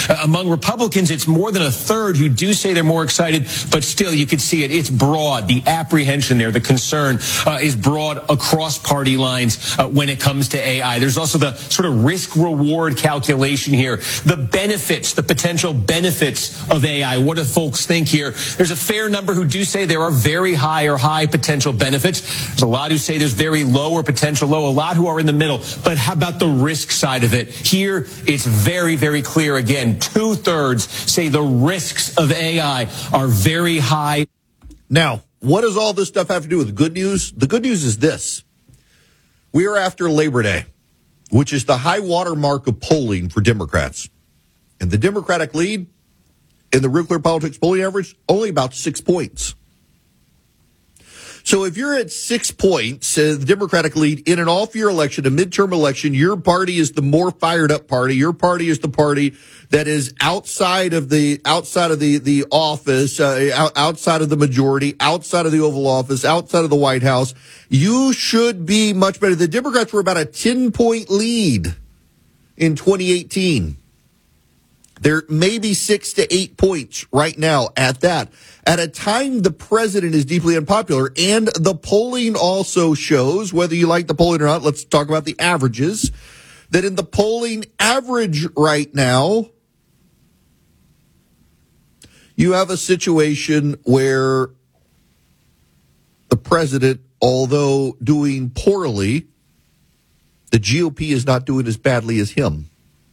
Among Republicans, it's more than a third who do say they're more excited, but still you can see it. It's broad. The apprehension there, the concern is broad across party lines when it comes to AI. There's also the sort of risk-reward calculation here. The benefits, the potential benefits of AI. What do folks think here? There's a fair number who do say there are very high or high potential benefits. There's a lot who say there's very low or potential low, a lot who are in the middle. But how about the risk side of it? Here, it's very, very clear. Again, 2/3 say the risks of AI are very high. Now, what does all this stuff have to do with good news? The good news is this. We are after Labor Day, which is the high water mark of polling for Democrats. And the Democratic lead in the Real Clear Politics polling average, only about 6 points. So if you're at 6 points, the Democratic lead in an off-year election, a midterm election, your party is the more fired up party. Your party is the party that is outside of the office, outside of the majority, outside of the Oval Office, outside of the White House. You should be much better. The Democrats were about a 10-point lead in 2018. They're maybe 6 to 8 points right now at that. At a time the president is deeply unpopular, and the polling also shows, whether you like the polling or not, let's talk about the averages, that in the polling average right now, you have a situation where the president, although doing poorly, the GOP is not doing as badly as him.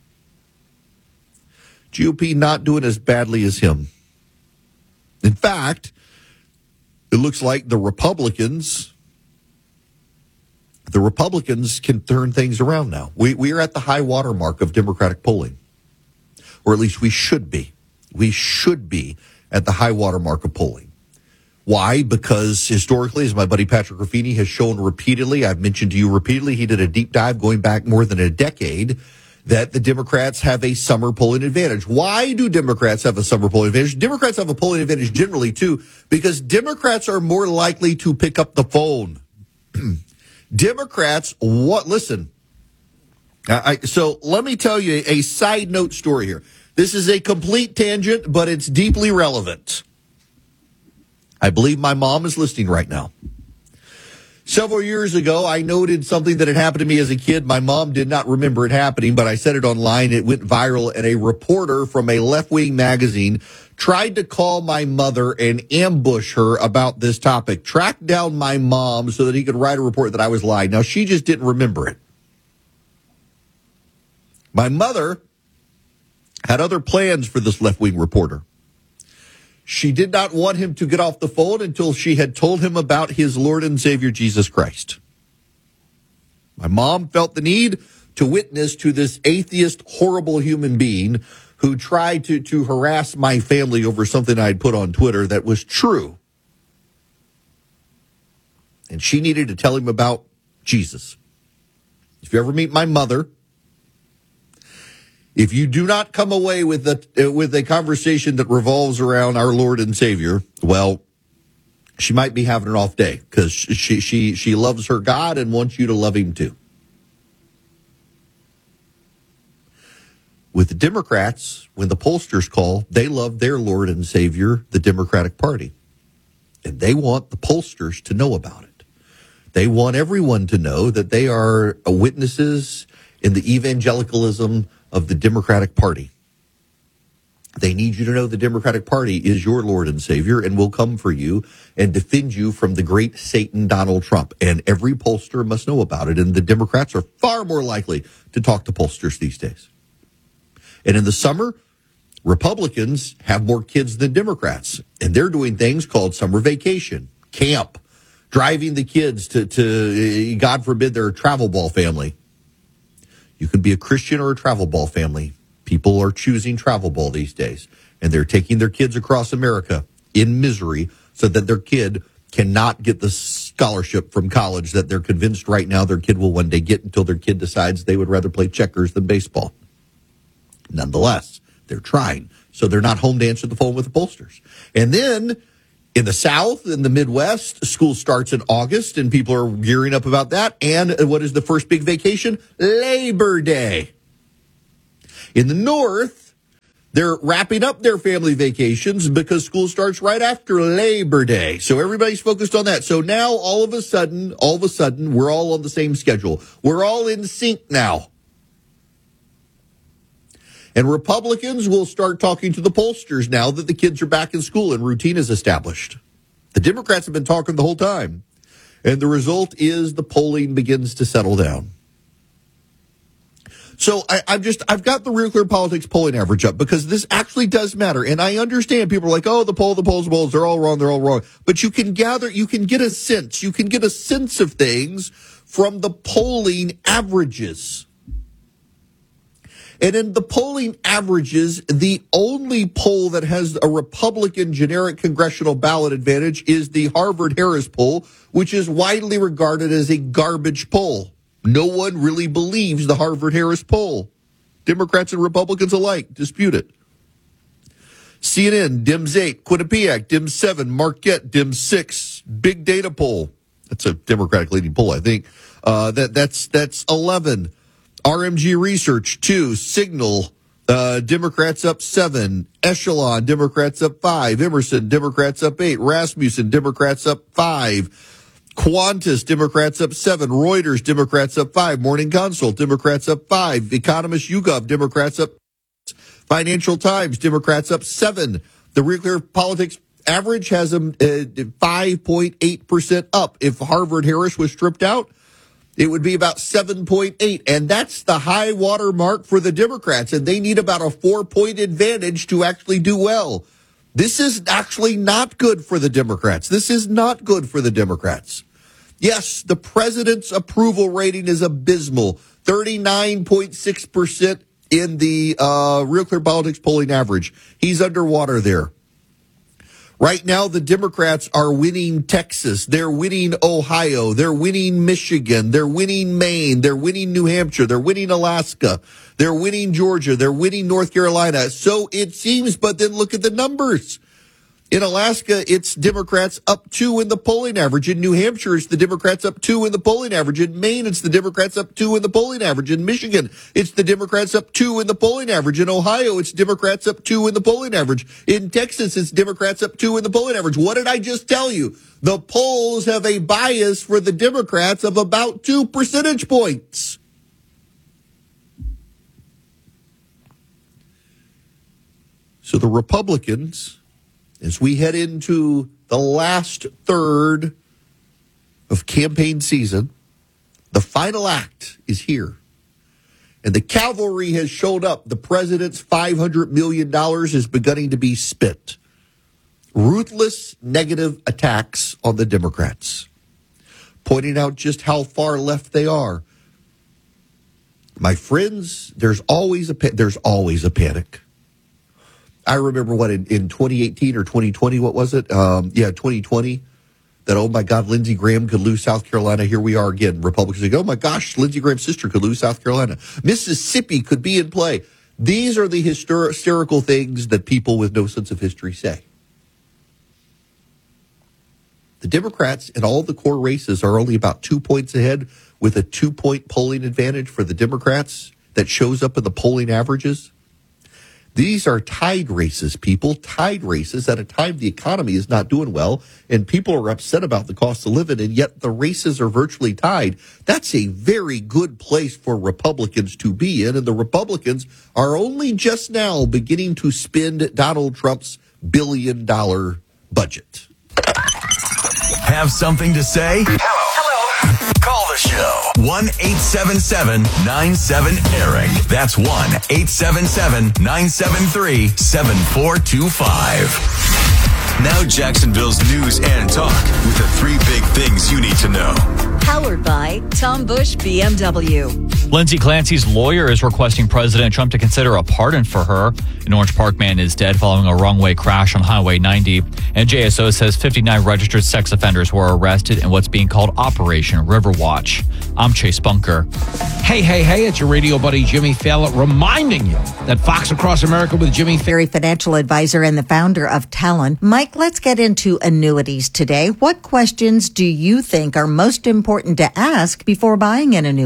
GOP not doing as badly as him. In fact, it looks like the Republicans can turn things around now. We are at the high water mark of Democratic polling, or at least we should be. We should be at the high water mark of polling. Why? Because historically, as my buddy Patrick Ruffini has shown repeatedly, I've mentioned to you repeatedly, he did a deep dive going back more than a decade, that the Democrats have a summer polling advantage. Why do Democrats have a summer polling advantage? Democrats have a polling advantage generally, too, because Democrats are more likely to pick up the phone. Democrats, listen. So let me tell you a side note story here. This is a complete tangent, but it's deeply relevant. I believe my mom is listening right now. Several years ago, I noted something that had happened to me as a kid. My mom did not remember it happening, but I said it online. It went viral, and a reporter from a left-wing magazine tried to call my mother and ambush her about this topic, tracked down my mom so that he could write a report that I was lying. Now, she just didn't remember it. My mother had other plans for this left-wing reporter. She did not want him to get off the phone until she had told him about his Lord and Savior, Jesus Christ. My mom felt the need to witness to this atheist, horrible human being who tried to harass my family over something I had put on Twitter that was true. And she needed to tell him about Jesus. If you ever meet my mother, if you do not come away with a conversation that revolves around our Lord and Savior, well, she might be having an off day because she loves her God and wants you to love him too. With the Democrats, when the pollsters call, they love their Lord and Savior, the Democratic Party. And they want the pollsters to know about it. They want everyone to know that they are witnesses in the evangelicalism of the Democratic Party. They need you to know the Democratic Party is your Lord and Savior and will come for you and defend you from the great Satan, Donald Trump. And every pollster must know about it. And the Democrats are far more likely to talk to pollsters these days. And in the summer, Republicans have more kids than Democrats. And they're doing things called summer vacation, camp, driving the kids to God forbid, they're a travel ball family. You can be a Christian or a travel ball family. People are choosing travel ball these days, and they're taking their kids across America in misery so that their kid cannot get the scholarship from college that they're convinced right now their kid will one day get until their kid decides they would rather play checkers than baseball. Nonetheless, they're trying, so they're not home to answer the phone with the pollsters. And then in the South, in the Midwest, school starts in August, and people are gearing up about that. And what is the first big vacation? Labor Day. In the North, They're wrapping up their family vacations because school starts right after Labor Day. So everybody's focused on that. So now all of a sudden, we're all on the same schedule. We're all in sync now. And Republicans will start talking to the pollsters now that the kids are back in school and routine is established. The Democrats have been talking the whole time. And the result is the polling begins to settle down. So I've got the Real Clear Politics polling average up because this actually does matter. And I understand people are like, oh, the polls, they're all wrong. But you can get a sense of things from the polling averages. And in the polling averages, the only poll that has a Republican generic congressional ballot advantage is the Harvard-Harris poll, which is widely regarded as a garbage poll. No one really believes the Harvard-Harris poll. Democrats and Republicans alike dispute it. CNN, Dems 8, Quinnipiac, Dems 7, Marquette, Dems 6, Big Data poll. That's a Democratic leading poll, I think. That's 11. RMG Research, 2. Signal, Democrats up 7. Echelon, Democrats up 5. Emerson, Democrats up 8. Rasmussen, Democrats up 5. Qantas, Democrats up 7. Reuters, Democrats up 5. Morning Consult, Democrats up 5. Economist YouGov, Democrats up. Financial Times, Democrats up 7. The Real Clear Politics average has them 5.8% up. If Harvard-Harris was stripped out, it would be about 7.8. And that's the high water mark for the Democrats. And they need about a 4-point advantage to actually do well. This is actually not good for the Democrats. Yes, the president's approval rating is abysmal. 39.6% in the Real Clear Politics polling average. He's underwater there. Right now, the Democrats are winning Texas. They're winning Ohio. They're winning Michigan. They're winning Maine. They're winning New Hampshire. They're winning Alaska. They're winning Georgia. They're winning North Carolina. So it seems, but then look at the numbers. In Alaska, it's Democrats up 2 in the polling average. In New Hampshire, it's the Democrats up 2 in the polling average. In Maine, it's the Democrats up 2 in the polling average. In Michigan, it's the Democrats up 2 in the polling average. In Ohio, it's Democrats up 2 in the polling average. In Texas, it's Democrats up 2 in the polling average. What did I just tell you? The polls have a bias for the Democrats of about 2 percentage points. So the Republicans, as we head into the last third of campaign season, the final act is here. And the cavalry has showed up. The president's $500 million is beginning to be spent. Ruthless negative attacks on the Democrats, pointing out just how far left they are. My friends, there's always a panic. I remember in 2018 or 2020, what was it? 2020, that, oh my God, Lindsey Graham could lose South Carolina. Here we are again. Republicans say, oh my gosh, Lindsey Graham's sister could lose South Carolina. Mississippi could be in play. These are the hysterical things that people with no sense of history say. The Democrats in all the core races are only about 2 points ahead, with a 2-point polling advantage for the Democrats that shows up in the polling averages. These are tied races, people, tied races at a time the economy is not doing well and people are upset about the cost of living, and yet the races are virtually tied. That's a very good place for Republicans to be in, and the Republicans are only just now beginning to spend Donald Trump's $1 billion budget. Have something to say? Hello. Call the show. 1-877-97-ERIC. That's 1-877-973-7425. Now Jacksonville's news and talk with the 3 big things you need to know. Powered by Tom Bush BMW. Lindsay Clancy's lawyer is requesting President Trump to consider a pardon for her. An Orange Park man is dead following a wrong-way crash on Highway 90. And JSO says 59 registered sex offenders were arrested in what's being called Operation Riverwatch. I'm Chase Bunker. Hey, it's your radio buddy Jimmy Fallon reminding you that Fox Across America with Jimmy Ferry, financial advisor and the founder of Talon. Mike, let's get into annuities today. What questions do you think are most important to ask before buying an annuity?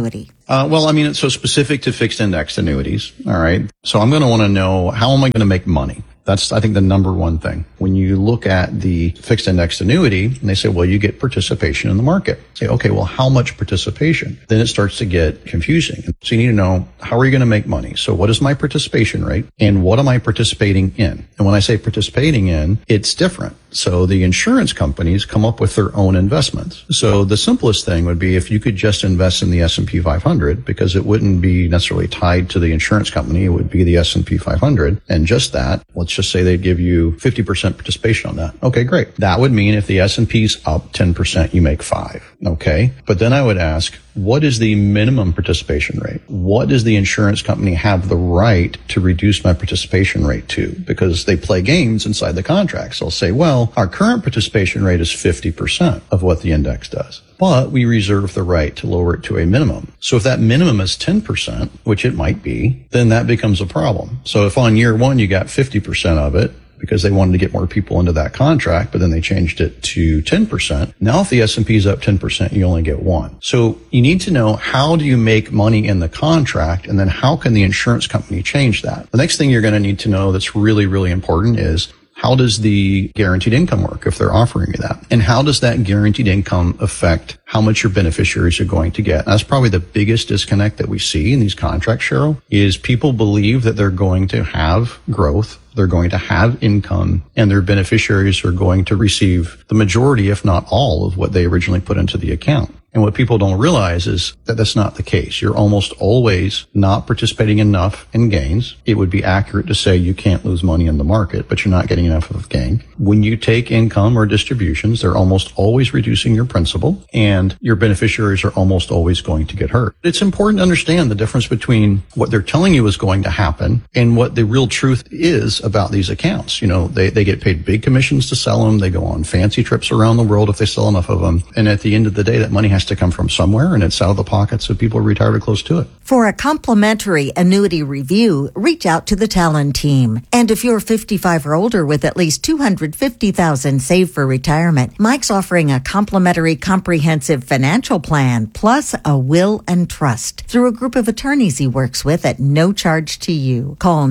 Well, I mean, it's so specific to fixed indexed annuities. All right. So I'm going to want to know, how am I going to make money? That's, I think, the number one thing. When you look at the fixed indexed annuity and they say, well, you get participation in the market. Say, okay, well, how much participation? Then it starts to get confusing. So you need to know, how are you going to make money? So what is my participation rate and what am I participating in? And when I say participating in, it's different. So the insurance companies come up with their own investments. So the simplest thing would be if you could just invest in the S&P 500, because it wouldn't be necessarily tied to the insurance company. It would be the S&P 500. And just that, let's just say they'd give you 50% participation on that. Okay, great. That would mean if the S&P's up 10%, you make 5. Okay. But then I would ask, what is the minimum participation rate? What does the insurance company have the right to reduce my participation rate to? Because they play games inside the contracts. They'll say, well, our current participation rate is 50% of what the index does, but we reserve the right to lower it to a minimum. So if that minimum is 10%, which it might be, then that becomes a problem. So if on year one you got 50% of it, because they wanted to get more people into that contract, but then they changed it to 10%. Now, if the S&P is up 10%, you only get 1. So you need to know, how do you make money in the contract? And then how can the insurance company change that? The next thing you're going to need to know that's really, really important is, how does the guaranteed income work if they're offering you that? And how does that guaranteed income affect how much your beneficiaries are going to get? That's probably the biggest disconnect that we see in these contracts, Cheryl, is people believe that they're going to have growth, they're going to have income, and their beneficiaries are going to receive the majority, if not all, of what they originally put into the account. And what people don't realize is that that's not the case. You're almost always not participating enough in gains. It would be accurate to say you can't lose money in the market, but you're not getting enough of gain. When you take income or distributions, they're almost always reducing your principal, and your beneficiaries are almost always going to get hurt. It's important to understand the difference between what they're telling you is going to happen and what the real truth is about these accounts. You know, they get paid big commissions to sell them. They go on fancy trips around the world if they sell enough of them. And at the end of the day, that money has to come from somewhere, and it's out of the pockets of people retired or close to it. For a complimentary annuity review, reach out to the Talon team. And if you're 55 or older with at least $250,000 saved for retirement, Mike's offering a complimentary comprehensive financial plan plus a will and trust through a group of attorneys he works with at no charge to you. Call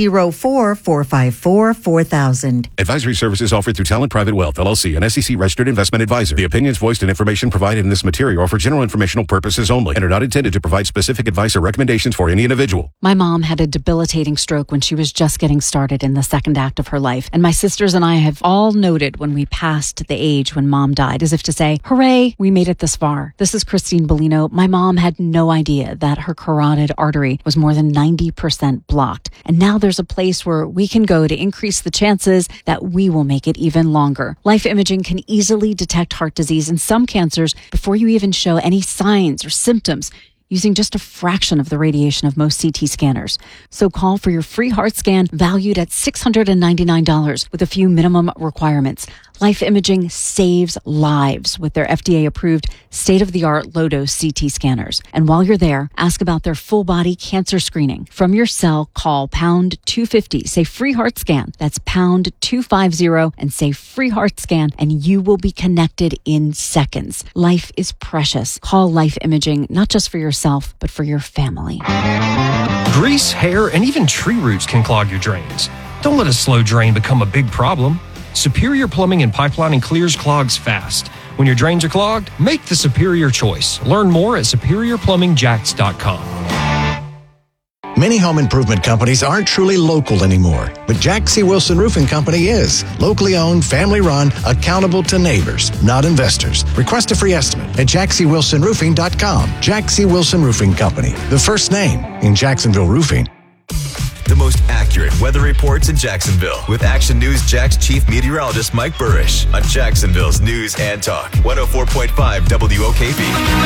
904-454-4000. Advisory services offered through Talent Private Wealth, LLC, an SEC registered investment advisor. The opinions voiced and information provided in this material are for general informational purposes only and are not intended to provide specific advice or recommendations for any individual. My mom had a debilitating stroke when she was just getting started in the second act of her life. And my sisters and I have all noted when we passed the age when mom died, as if to say, hooray, we made it this far. This is Christine Bellino. My mom had no idea that her carotid artery was more than 90% blocked. And now there's a place where we can go to increase the chances that we will make it even longer. Life Imaging can easily detect heart disease and some cancers before you even show any signs or symptoms, using just a fraction of the radiation of most CT scanners. So call for your free heart scan valued at $699 with a few minimum requirements. Life Imaging saves lives with their FDA-approved state-of-the-art low-dose CT scanners. And while you're there, ask about their full-body cancer screening. From your cell, call pound 250, say free heart scan. That's pound 250 and say free heart scan, and you will be connected in seconds. Life is precious. Call Life Imaging, not just for yourself, but for your family. Grease, hair, and even tree roots can clog your drains. Don't let a slow drain become a big problem. Superior Plumbing and Pipelining clears clogs fast. When your drains are clogged, make the superior choice. Learn more at superiorplumbingjax.com. Many home improvement companies aren't truly local anymore, but Jack C. Wilson Roofing Company is. Locally owned, family run, accountable to neighbors, not investors. Request a free estimate at jackcwilsonroofing.com. Jack C. Wilson Roofing Company, the first name in Jacksonville roofing. The most accurate weather reports in Jacksonville with Action News Jack's chief meteorologist Mike Burrish on Jacksonville's News and Talk 104.5 WOKV.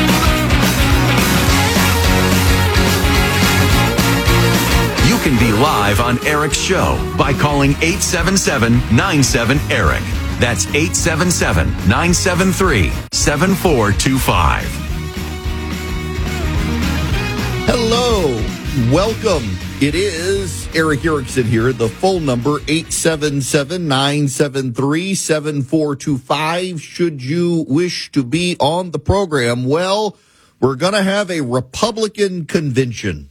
You can be live on Eric's show by calling 877-97-ERIC. That's 877-973-7425. Hello. Welcome. It is Eric Erickson here. The phone number, 877-973-7425. Should you wish to be on the program, well, We're going to have a Republican convention.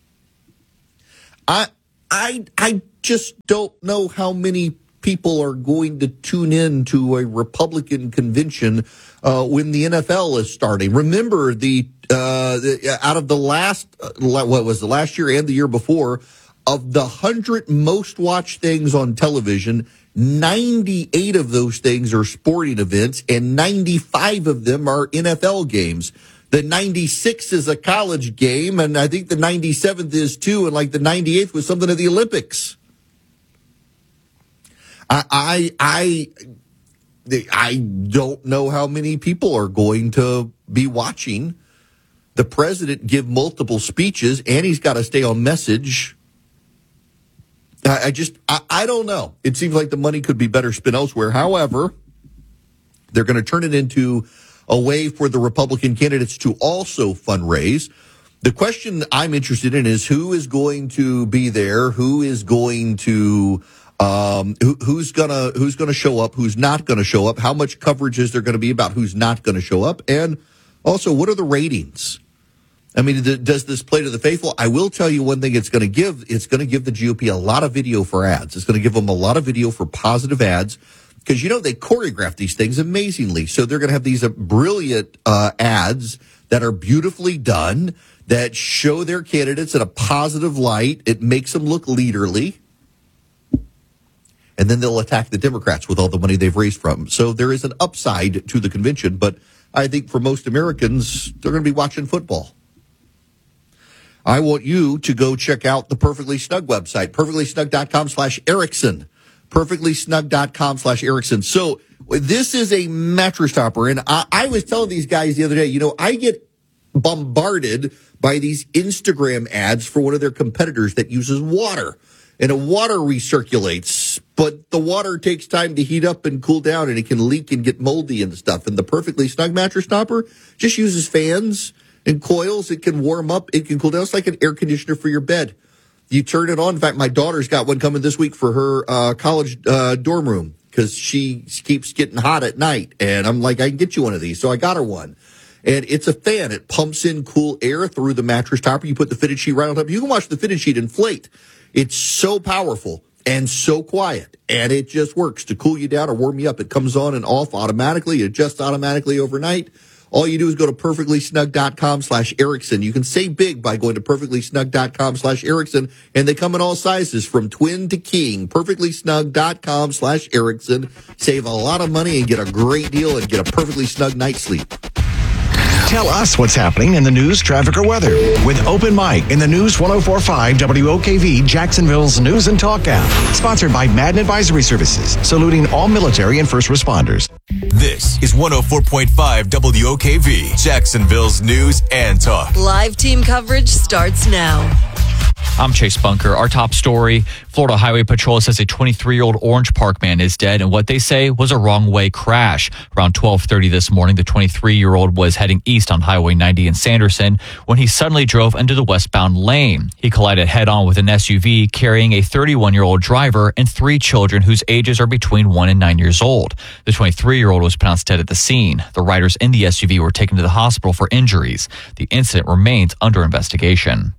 I just don't know how many people are going to tune in to a Republican convention when the NFL is starting. Remember, out of the last, what was the last year and the year before, of the 100 most watched things on television, 98 of those things are sporting events, and 95 of them are NFL games. The 96 is a college game, and I think the 97th is too, and like the 98th was something of the Olympics. I don't know how many people are going to be watching the president give multiple speeches, and he's got to stay on message. I don't know. It seems like the money could be better spent elsewhere. However, they're going to turn it into a way for the Republican candidates to also fundraise. The question I'm interested in is who is going to be there, who is going to who's gonna show up, who's not going to show up, how much coverage is there going to be about who's not going to show up, and also what are the ratings? I mean, does this play to the faithful? I will tell you one thing it's going to give. It's going to give the GOP a lot of video for ads. It's going to give them a lot of video for positive ads because, they choreograph these things amazingly. So they're going to have these brilliant ads that are beautifully done that show their candidates in a positive light. It makes them look leaderly. And then they'll attack the Democrats with all the money they've raised from. So there is an upside to the convention. But I think for most Americans, they're going to be watching football. I want you to go check out the Perfectly Snug website, perfectlysnug.com/Erickson, perfectlysnug.com/Erickson. So this is a mattress topper. And I was telling these guys the other day, I get bombarded by these Instagram ads for one of their competitors that uses water. And the water recirculates, but the water takes time to heat up and cool down, and it can leak and get moldy and stuff. And the Perfectly Snug mattress topper just uses fans and coils. It can warm up. It can cool down. It's like an air conditioner for your bed. You turn it on. In fact, my daughter's got one coming this week for her college dorm room because she keeps getting hot at night. And I'm like, I can get you one of these. So I got her one. And it's a fan. It pumps in cool air through the mattress topper. You put the fitted sheet right on top. You can watch the fitted sheet inflate. It's so powerful and so quiet. And it just works to cool you down or warm you up. It comes on and off automatically. It adjusts automatically overnight. All you do is go to perfectlysnug.com/Erickson. You can save big by going to perfectlysnug.com/Erickson, and they come in all sizes from twin to king. Perfectlysnug.com/Erickson. Save a lot of money and get a great deal and get a perfectly snug night's sleep. Tell us what's happening in the news, traffic, or weather with Open Mic in the News 104.5 WOKV, Jacksonville's News and Talk app. Sponsored by Madden Advisory Services, saluting all military and first responders. This is 104.5 WOKV, Jacksonville's News and Talk. Live team coverage starts now. I'm Chase Bunker. Our top story, Florida Highway Patrol says a 23-year-old Orange Park man is dead in what they say was a wrong-way crash. Around 12:30 this morning, the 23-year-old was heading east on Highway 90 in Sanderson when he suddenly drove into the westbound lane. He collided head-on with an SUV carrying a 31-year-old driver and 3 children whose ages are between 1 and 9 years old. The 23-year-old was pronounced dead at the scene. The riders in the SUV were taken to the hospital for injuries. The incident remains under investigation.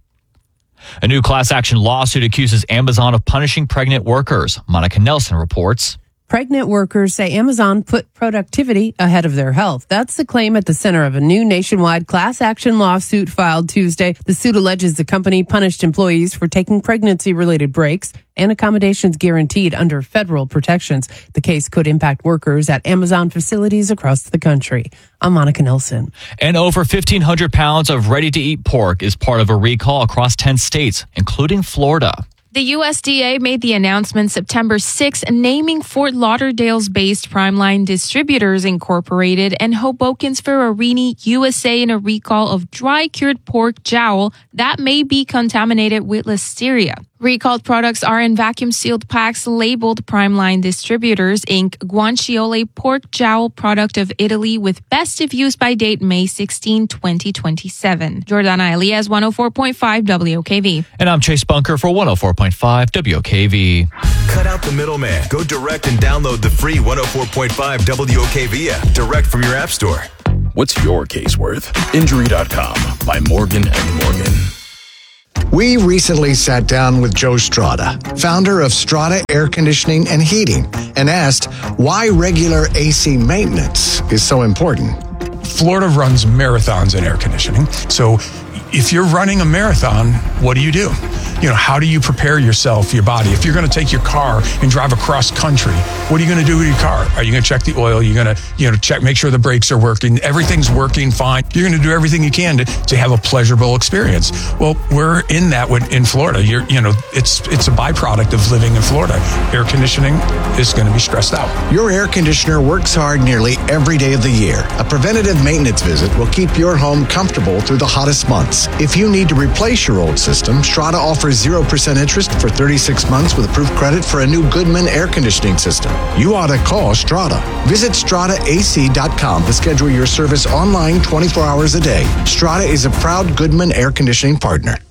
A new class action lawsuit accuses Amazon of punishing pregnant workers. Monica Nelson reports. Pregnant workers say Amazon put productivity ahead of their health. That's the claim at the center of a new nationwide class action lawsuit filed Tuesday. The suit alleges the company punished employees for taking pregnancy-related breaks and accommodations guaranteed under federal protections. The case could impact workers at Amazon facilities across the country. I'm Monica Nelson. And over 1,500 pounds of ready-to-eat pork is part of a recall across 10 states, including Florida. The USDA made the announcement September 6, naming Fort Lauderdale's based Primeline Distributors Incorporated and Hoboken's Ferrarini USA in a recall of dry-cured pork jowl that may be contaminated with Listeria. Recalled products are in vacuum-sealed packs labeled Primeline Distributors, Inc. Guanciale pork jowl product of Italy with best if used by date May 16, 2027. Jordana Elias, 104.5 WOKV. And I'm Chase Bunker for 104.5 WOKV. Cut out the middleman. Go direct and download the free 104.5 WOKV app direct from your app store. What's your case worth? Injury.com by Morgan & Morgan. We recently sat down with Joe Strada, founder of Strada Air Conditioning and Heating, and asked why regular AC maintenance is so important. Florida runs marathons in air conditioning. So if you're running a marathon, what do? How do you prepare yourself, your body? If you're going to take your car and drive across country, what are you going to do with your car? Are you going to check the oil? You're going to, check, make sure the brakes are working. Everything's working fine. You're going to do everything you can to have a pleasurable experience. Well, we're in that in Florida. It's a byproduct of living in Florida. Air conditioning is going to be stressed out. Your air conditioner works hard nearly every day of the year. A preventative maintenance visit will keep your home comfortable through the hottest months. If you need to replace your old system, Strada offers 0% interest for 36 months with approved credit for a new Goodman air conditioning system. You ought to call Strada. Visit StradaAC.com to schedule your service online 24 hours a day. Strada is a proud Goodman air conditioning partner.